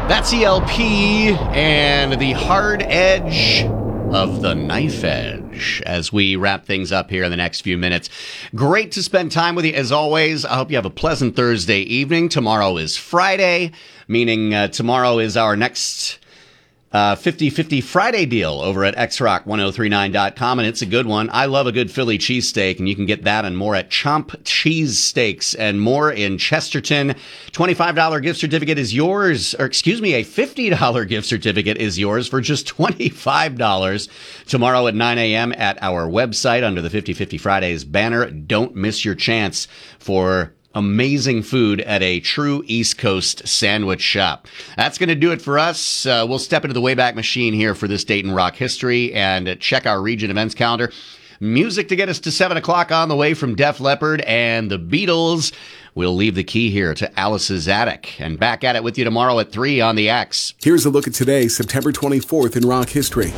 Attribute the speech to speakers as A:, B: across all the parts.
A: That's ELP and the hard edge of the knife edge as we wrap things up here in the next few minutes. Great to spend time with you as always. I hope you have a pleasant Thursday evening. Tomorrow is Friday, meaning tomorrow is our next 50-50 Friday deal over at xrock1039.com, and it's a good one. I love a good Philly cheesesteak, and you can get that and more at Chomp Cheese Steaks and more in Chesterton. $25 gift certificate is yours, or excuse me, a $50 gift certificate is yours for just $25 tomorrow at 9 a.m. at our website under the 50-50 Fridays banner. Don't miss your chance for amazing food at a true East Coast sandwich shop. That's going to do it for us. We'll step into the Wayback Machine here for this date in rock history and check our region events calendar. Music to get us to 7 o'clock on the way from Def Leppard and the Beatles. We'll leave the key here to Alice's Attic and back at it with you tomorrow at 3 on the X.
B: Here's a look at today, September 24th in rock history.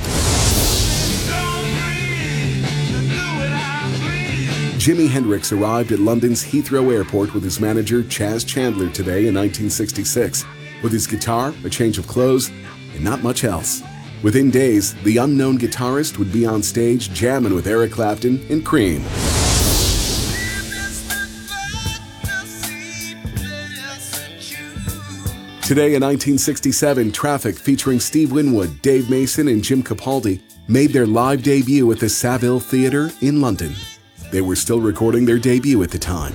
B: Jimi Hendrix arrived at London's Heathrow Airport with his manager Chas Chandler today in 1966, with his guitar, a change of clothes, and not much else. Within days, the unknown guitarist would be on stage jamming with Eric Clapton and Cream. Today in 1967, Traffic featuring Steve Winwood, Dave Mason, and Jim Capaldi made their live debut at the Savile Theatre in London. They were still recording their debut at the time.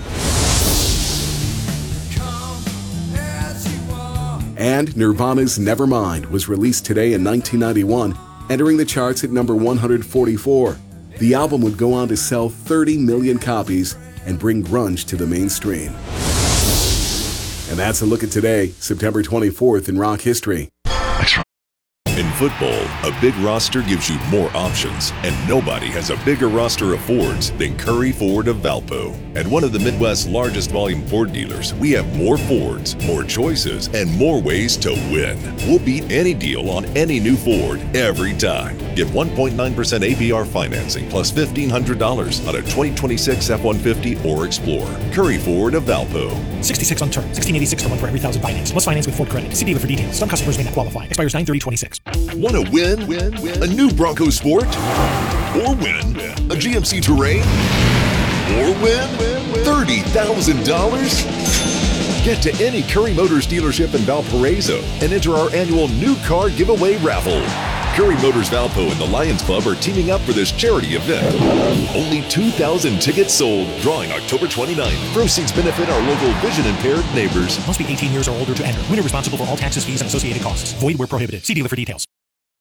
B: And Nirvana's Nevermind was released today in 1991, entering the charts at number 144. The album would go on to sell 30 million copies and bring grunge to the mainstream. And that's a look at today, September 24th in rock history.
C: In football, a big roster gives you more options, and nobody has a bigger roster of Fords than Curry Ford of Valpo. At one of the Midwest's largest volume Ford dealers, we have more Fords, more choices, and more ways to win. We'll beat any deal on any new Ford every time. Get 1.9% APR financing plus $1,500 on a 2026 F-150 or Explorer. Curry Ford of Valpo.
D: 66 on term, $1,686 per month for every $1,000 finance. Must finance with Ford credit. See dealer for details. Some customers may not qualify. Expires 9/30/26.
C: Want to win? A new Bronco Sport? Or win a GMC Terrain? Or win $30,000? Get to any Curry Motors dealership in Valparaiso and enter our annual new car giveaway raffle. Curry Motors Valpo and the Lions Club are teaming up for this charity event. Only 2,000 tickets sold, drawing October 29th. Proceeds benefit our local vision-impaired neighbors.
D: Must be 18 years or older to enter. Winner responsible for all taxes, fees, and associated costs. Void where prohibited. See dealer for details.